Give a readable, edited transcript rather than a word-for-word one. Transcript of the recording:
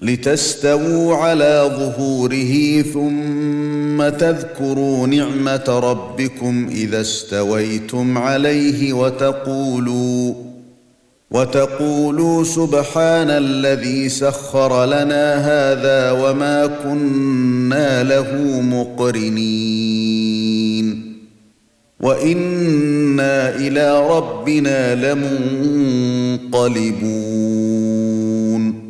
لتستووا على ظهوره ثم تذكروا نعمة ربكم إذا استويتم عليه وتقولوا سبحان الذي سخر لنا هذا وما كنا له مقرنين وإنا إلى ربنا لمنقلبون